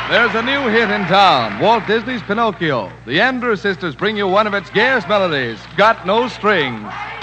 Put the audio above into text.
There's a new hit in town, Walt Disney's Pinocchio. The Andrews sisters bring you one of its gayest melodies, Got No Strings.